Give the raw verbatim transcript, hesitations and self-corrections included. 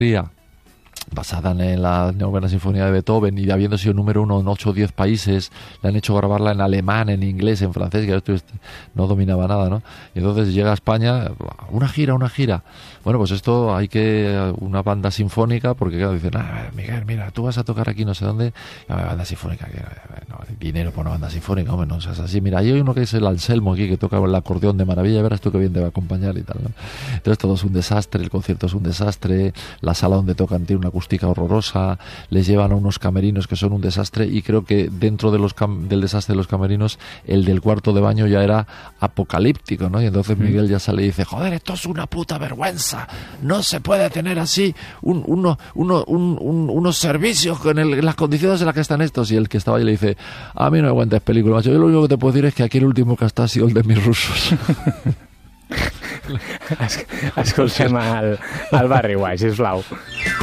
basada en la novena sinfonía de Beethoven, y habiendo sido número uno en ocho o diez países, le han hecho grabarla en alemán, en inglés, en francés, que esto no dominaba nada, ¿no? Y entonces llega a España, una gira, una gira. Bueno, pues esto hay que, una banda sinfónica, porque claro, dicen, ah, Miguel, mira, tú vas a tocar aquí no sé dónde, una banda sinfónica, que no, dinero para una banda sinfónica, hombre, no seas así. Mira, hay uno que es el Anselmo aquí, que toca el acordeón de maravilla, verás tú que bien te va a acompañar y tal, ¿no? Entonces todo es un desastre, el concierto es un desastre, la sala donde tocan tiene una acústica horrorosa, les llevan a unos camerinos que son un desastre, y creo que dentro de los cam- del desastre de los camerinos, el del cuarto de baño ya era apocalíptico, ¿no? Y entonces Miguel ya sale y dice, joder, esto es una puta vergüenza, no se puede tener así un, uno, uno, un, un, unos servicios con el, las condiciones en las que están estos. Y el que estaba ahí le dice, a mí no me aguantes película, macho, yo lo único que te puedo decir es que aquí el último que está ha sido el de mis rusos. Escoltem el, el Barry White, sisplau.